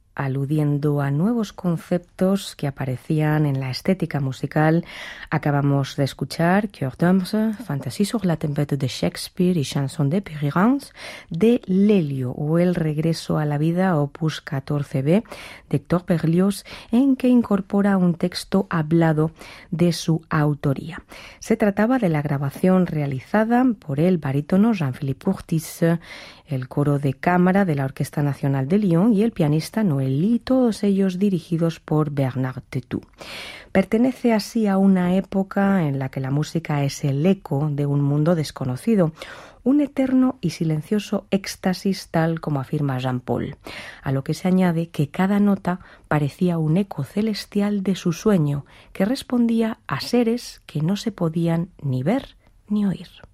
aludiendo a nuevos conceptos que aparecían en la estética musical. Acabamos de escuchar Cœur d'Homme, Fantasía sur la tempête de Shakespeare y Chanson de Périgance de Lelio, o El regreso a la vida, opus 14b de Hector Berlioz, en que incorpora un texto hablado de su autoría. Se trataba de la grabación realizada por el barítono Jean-Philippe Curtis, el coro de cámara de la Orquesta Nacional de Lyon y el pianista Noël Lee, todos ellos dirigidos por Bernard Tetou. Pertenece así a una época en la que la música es el eco de un mundo desconocido, un eterno y silencioso éxtasis, tal como afirma Jean Paul, a lo que se añade que cada nota parecía un eco celestial de su sueño, que respondía a seres que no se podían ni ver ni oír.